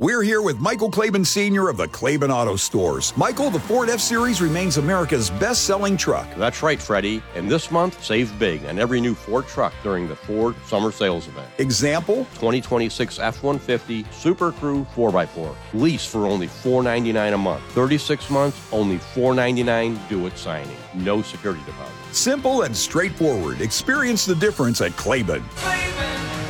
We're here with Michael Klaban Sr. of the Klaban Auto Stores. Michael, the Ford F-Series remains America's best-selling truck. That's right, Freddie. And this month, save big on every new Ford truck during the Ford Summer Sales Event. Example? 2026 F-150 Super Crew 4x4. Lease for only $499 a month. 36 months, only $499 due at signing. No security deposit. Simple and straightforward. Experience the difference at Klaban.